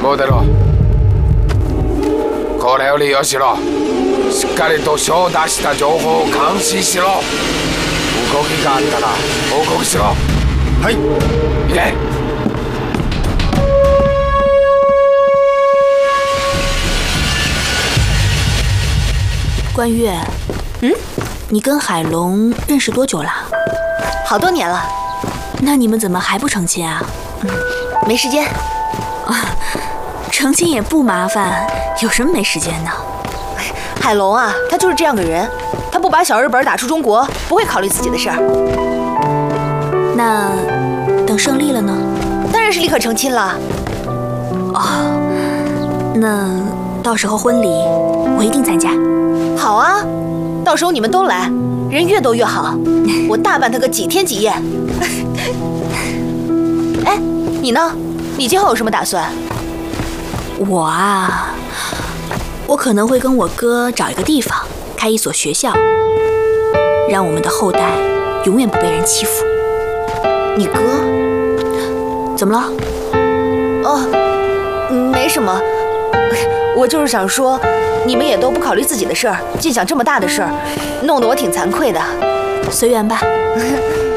う出ろ。これを利用しろ。しっかりと書を出した情報を監視しろ。動きがあったら報告しろ。 はい。 行け。 关月，你跟海龙认识多久了？ 好多年了。 那你们怎么还不成亲啊？ 没时间。 成亲也不麻烦，有什么没时间呢？ 海龙啊，他就是这样个人，他不把小日本打出中国，不会考虑自己的事儿。 那等胜利了呢？ 当然是立刻成亲了。 那到时候婚礼我一定参加。 好啊，到时候你们都来，人越多越好，我大办他个几天几夜。哎，你呢？你今后有什么打算？ 我啊，我可能会跟我哥找一个地方，开一所学校，让我们的后代永远不被人欺负。 你哥？ 怎么了？ 没什么，我就是想说，你们也都不考虑自己的事儿，尽想这么大的事儿，弄得我挺惭愧的。 随缘吧。